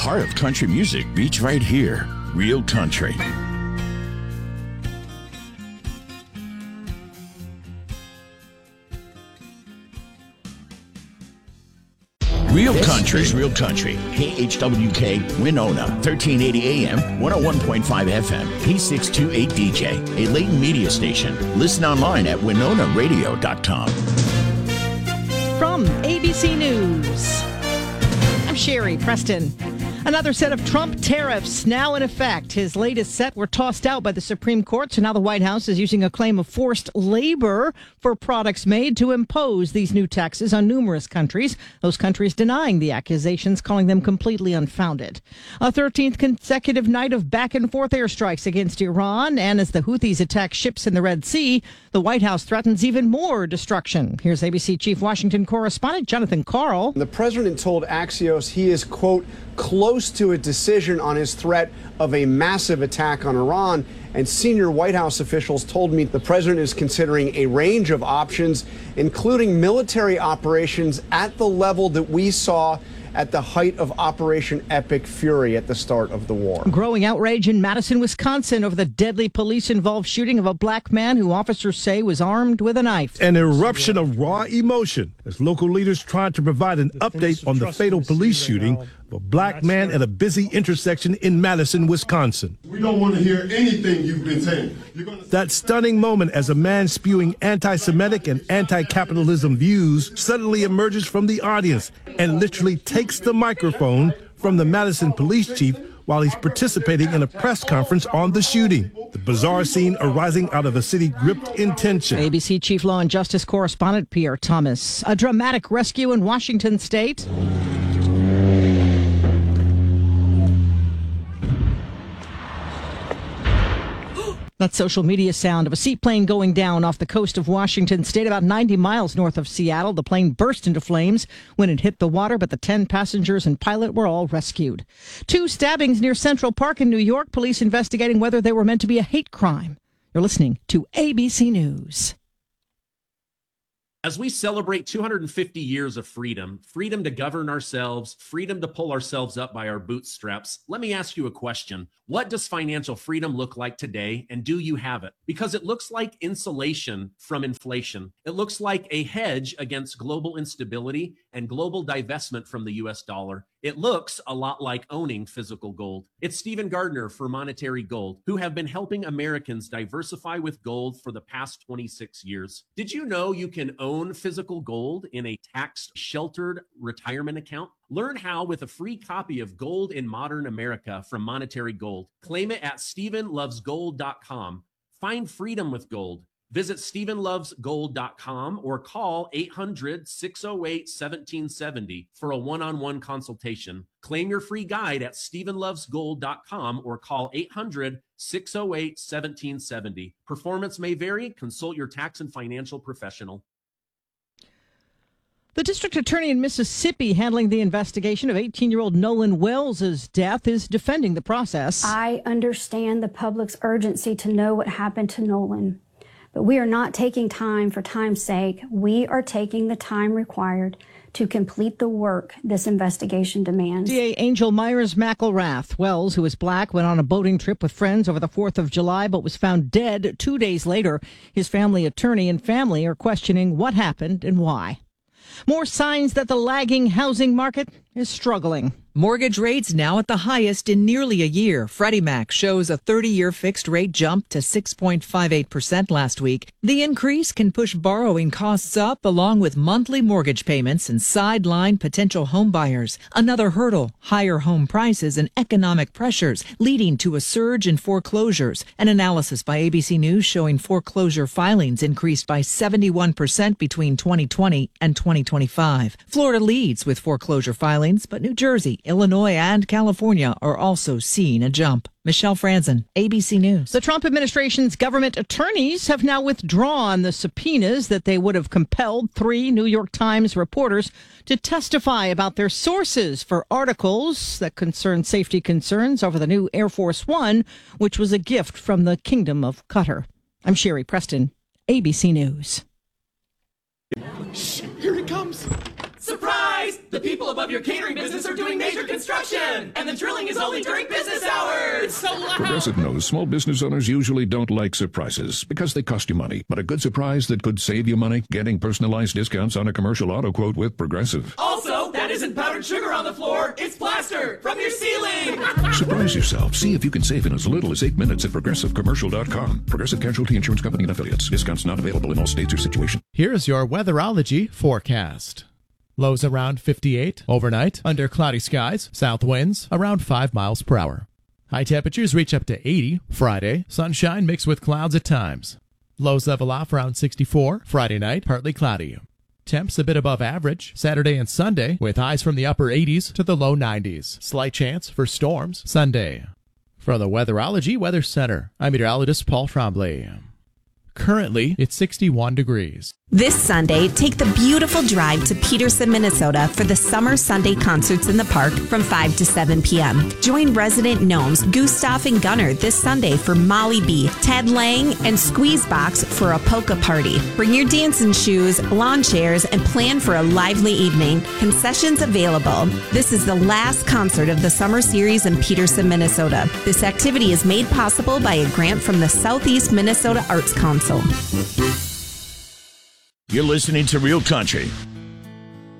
heart of country music beats right here. Real Country. Real Country is Real Country. KHWK, Winona, 1380 AM, 101.5 FM, P628DJ, a Layton media station. Listen online at WinonaRadio.com. From ABC News, I'm Sherry Preston. Another set of Trump tariffs now in effect. His latest set were tossed out by the Supreme Court, so now the White House is using a claim of forced labor for products made to impose these new taxes on numerous countries, those countries denying the accusations, calling them completely unfounded. A 13th consecutive night of back-and-forth airstrikes against Iran, and as the Houthis attack ships in the Red Sea, the White House threatens even more destruction. Here's ABC Chief Washington correspondent Jonathan Karl. The president told Axios he is, quote, close to a decision on his threat of a massive attack on Iran. And senior White House officials told me the president is considering a range of options, including military operations at the level that we saw at the height of Operation Epic Fury at the start of the war. Growing outrage in Madison, Wisconsin over the deadly police-involved shooting of a black man who officers say was armed with a knife. An eruption of raw emotion as local leaders tried to provide an update on the fatal police shooting of a black man at a busy intersection in Madison, Wisconsin. We don't want to hear anything you've been saying. That stunning moment as a man spewing anti-Semitic and anti-capitalism views suddenly emerges from the audience and literally takes the microphone from the Madison police chief while he's participating in a press conference on the shooting. The bizarre scene arising out of a city gripped in tension. ABC Chief Law and Justice correspondent Pierre Thomas. A dramatic rescue in Washington state. That social media sound of a seaplane going down off the coast of Washington state, about 90 miles north of Seattle. The plane burst into flames when it hit the water, but the 10 passengers and pilot were all rescued. 2 stabbings near Central Park in New York. Police investigating whether they were meant to be a hate crime. You're listening to ABC News. As we celebrate 250 years of freedom, freedom to govern ourselves, freedom to pull ourselves up by our bootstraps, let me ask you a question. What does financial freedom look like today, and do you have it? Because it looks like insulation from inflation. It looks like a hedge against global instability and global divestment from the US dollar. It looks a lot like owning physical gold. It's Stephen Gardner for Monetary Gold, who have been helping Americans diversify with gold for the past 26 years. Did you know you can own physical gold in a tax-sheltered retirement account? Learn how with a free copy of Gold in Modern America from Monetary Gold. Claim it at StephenLovesGold.com. Find freedom with gold. Visit StephenLovesGold.com or call 800-608-1770 for a one-on-one consultation. Claim your free guide at StephenLovesGold.com or call 800-608-1770. Performance may vary. Consult your tax and financial professional. The district attorney in Mississippi handling the investigation of 18-year-old Nolan Wells' death is defending the process. I understand the public's urgency to know what happened to Nolan, but we are not taking time for time's sake. We are taking the time required to complete the work this investigation demands. DA Angel Myers McElrath. Wells, who is black, went on a boating trip with friends over the 4th of July, but was found dead 2 days later. His family attorney and family are questioning what happened and why. More signs that the lagging housing market is struggling. Mortgage rates now at the highest in nearly a year. Freddie Mac shows a 30-year fixed rate jump to 6.58% last week. The increase can push borrowing costs up along with monthly mortgage payments and sideline potential home buyers. Another hurdle, higher home prices and economic pressures leading to a surge in foreclosures. An analysis by ABC News showing foreclosure filings increased by 71% between 2020 and 2025. Florida leads with foreclosure filings, but New Jersey, Illinois, and California are also seeing a jump. Michelle Franzen, ABC News. The Trump administration's government attorneys have now withdrawn the subpoenas that they would have compelled 3 New York Times reporters to testify about their sources for articles that concern safety concerns over the new Air Force One, which was a gift from the Kingdom of Qatar. I'm Sherry Preston, ABC News. Shh, here it comes. Surprise! The people above your catering business are doing major construction, and the drilling is only during business hours. It's so loud. Progressive knows small business owners usually don't like surprises because they cost you money. But a good surprise that could save you money? Getting personalized discounts on a commercial auto quote with Progressive. Also, that isn't powdered sugar on the floor. It's plaster from your ceiling. Surprise yourself. See if you can save in as little as 8 minutes at ProgressiveCommercial.com. Progressive Casualty Insurance Company and Affiliates. Discounts not available in all states or situations. Here's your weatherology forecast. Lows around 58 overnight, under cloudy skies, south winds around 5 miles per hour. High temperatures reach up to 80 Friday, sunshine mixed with clouds at times. Lows level off around 64 Friday night, partly cloudy. Temps a bit above average Saturday and Sunday, with highs from the upper 80s to the low 90s. Slight chance for storms Sunday. From the Weatherology Weather Center, I'm meteorologist Paul Trombley. Currently, it's 61 degrees. This Sunday, take the beautiful drive to Peterson, Minnesota for the Summer Sunday Concerts in the Park from 5 to 7 p.m. Join resident gnomes Gustav and Gunnar this Sunday for Molly B, Ted Lang, and Squeezebox for a polka party. Bring your dancing shoes, lawn chairs, and plan for a lively evening. Concessions available. This is the last concert of the summer series in Peterson, Minnesota. This activity is made possible by a grant from the Southeast Minnesota Arts Council. You're listening to Real Country